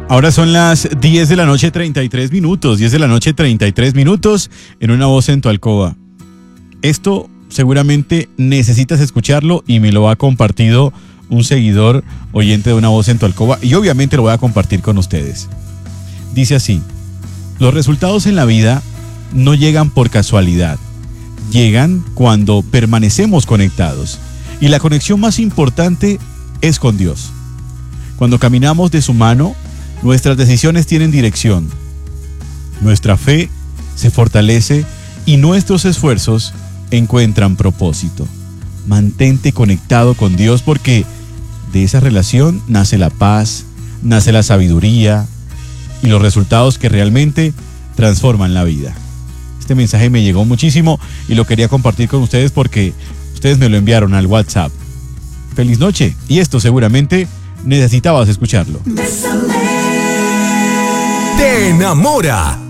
Ahora son las 10 de la noche 33 minutos, 10 de la noche 33 minutos en Una Voz en tu Alcoba. Esto seguramente necesitas escucharlo y me lo ha compartido un seguidor oyente de Una Voz en tu Alcoba y obviamente lo voy a compartir con ustedes. Dice así: los resultados en la vida no llegan por casualidad, llegan cuando permanecemos conectados y la conexión más importante es con Dios. Cuando caminamos de su mano, nuestras decisiones tienen dirección, nuestra fe se fortalece y nuestros esfuerzos encuentran propósito. Mantente conectado con Dios porque de esa relación nace la paz, nace la sabiduría y los resultados que realmente transforman la vida. Este mensaje me llegó muchísimo y lo quería compartir con ustedes porque ustedes me lo enviaron al WhatsApp. Feliz noche, y esto seguramente necesitabas escucharlo. Te enamora